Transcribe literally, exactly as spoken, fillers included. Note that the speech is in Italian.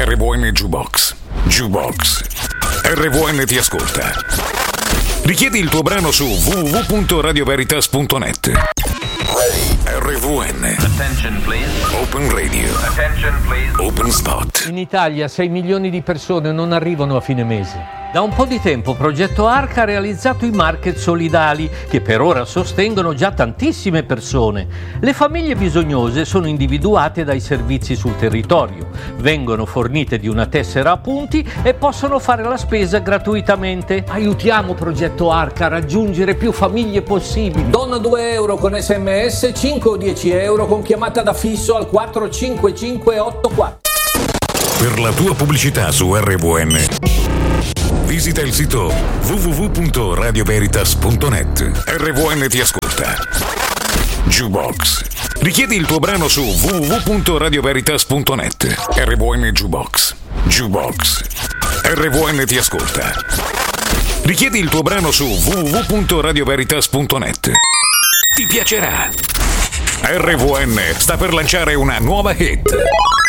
R V N Jukebox. Jukebox. R V N ti ascolta. Richiedi il tuo brano su w w w punto radio veritas punto net. R V N. Attention please. Open Radio. Attention please. Open Spot. In Italia sei milioni di persone non arrivano a fine mese. Da un po' di tempo Progetto Arca ha realizzato i market solidali che per ora sostengono già tantissime persone. Le famiglie bisognose sono individuate dai servizi sul territorio, vengono fornite di una tessera a punti e possono fare la spesa gratuitamente. Aiutiamo Progetto Arca a raggiungere più famiglie possibili. Donna due euro con sms, cinque o dieci euro con chiamata da fisso al quattro cinque cinque otto quattro. Per la tua pubblicità su R V N visita il sito w w w punto radio veritas punto net. R V N ti ascolta. Jukebox. Richiedi il tuo brano su w w w punto radio veritas punto net. R V N Jukebox. Jukebox. R V N ti ascolta. Richiedi il tuo brano su w w w punto radio veritas punto net. Ti piacerà. R V N sta per lanciare una nuova hit.